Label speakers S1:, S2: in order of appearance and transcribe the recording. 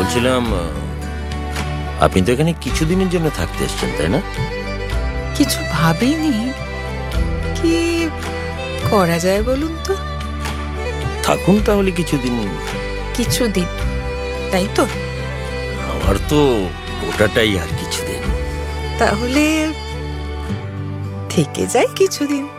S1: বলছিলাম আপনি তো এখানে কিছুদিনের জন্য থাকতে এসেছেন, তাই না?
S2: কিছু ভাবিনি, কি করা যায় বলুন তো।
S1: থাকুন তাহলে কিছুদিন।
S2: কিছুদিন, তাই তো?
S1: আমার তো গোটাটাই আর কিছুদিন।
S2: তাহলে থেকে যাই কিছুদিন।